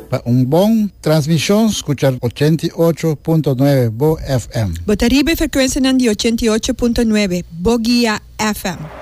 un buen transmisión, escuchar 88.9 Bo FM. Botaribe frecuencia nandi 88.9 Bo Guía FM.